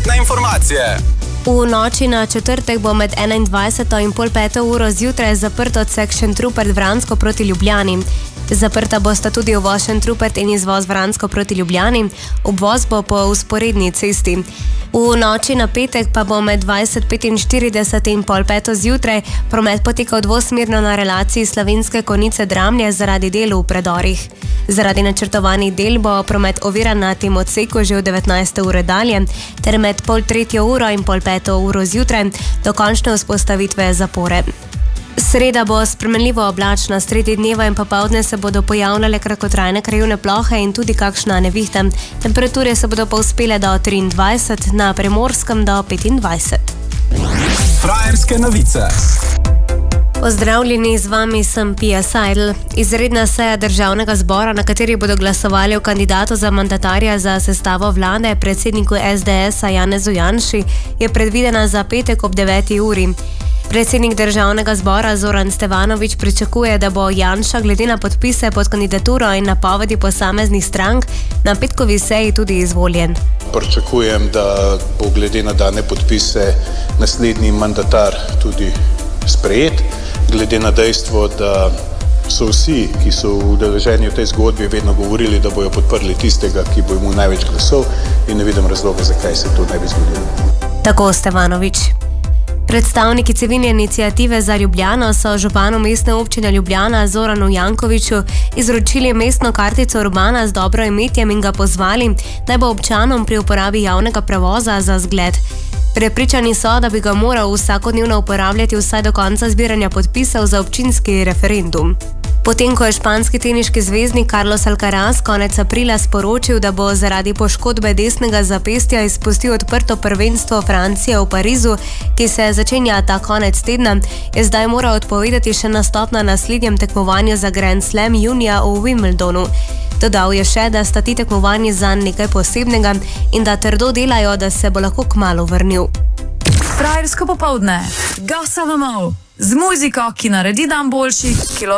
prometne informacije. V noči na četrtek bo med 21. in pol 5. uro zjutraj zaprt odsek Šentrupert-Vransko proti Ljubljani. Zaprta bosta tudi uvoz Šentrupert in izvoz Vransko proti Ljubljani, obvoz bo po vzporedni cesti. V noči na petek pa bo med 20:45 in pol 5. zjutraj promet potekal dvosmerno na relaciji Slovenske Konjice-Dramlje zaradi del v predorih. Zaradi načrtovanih del bo promet oviran na tem odseku že od 19. ure dalje, ter med pol 3. uro in pol 5. uro zjutraj do končne vzpostavitve zapore. Sreda bo spremenljivo oblačna, sredi dneva in popoldne se bodo pojavljale kratkotrajne krajevne plohe in tudi kakšna nevihta. Temperature se bodo povzpele do 23, na Primorskem do 25. Frajerske novice. Pozdravljeni, z vami sem Pia Seidel. Izredna seja državnega zbora, na kateri bodo glasovali o kandidatu za mandatarja za sestavo vlade, predsedniku SDS-a Janezu Janši, je predvidena za petek ob 9. uri. Predsednik državnega zbora Zoran Stevanović pričakuje, da bo Janša glede na podpise pod kandidaturo in napovedi posameznih strank na petkovi seji tudi izvoljen. Pričakujem, da bo glede na dane podpise naslednji mandatar tudi sprejet, glede na dejstvo, da so vsi, ki so udeleženi v tej zgodbi, vedno govorili, da bojo podprli tistega, ki bo imel največ glasov, in ne vidim razloga, zakaj se to ne bi zgodilo. Tako Stevanović. Predstavniki civilne iniciative za Ljubljano so županu mestne občine Ljubljana Zoranu Jankoviću izročili mestno kartico urbana z dobroimetjem in ga pozvali, naj bo občanom pri uporabi javnega prevoza za zgled. Prepričani so, da bi ga moral vsakodnevno uporabljati vsaj do konca zbiranja podpisov za občinski referendum. Potem, ko je španski teniški zvezdnik Carlos Alcaraz konec aprila sporočil, da bo zaradi poškodbe desnega zapestja izpustil odprto prvenstvo Francije v Parizu, ki se začenja ta konec tedna, je zdaj moral odpovedati še nastop na naslednjem tekmovanju za Grand Slam junija v Wimbledonu. Dodal je še, da sta ti tekmovanji zanj nekaj posebnega in da trdo delajo, da se bo lahko kmalu vrnil. Frajersko popoldne, gasavamo z muziko, ki naredi dan boljši,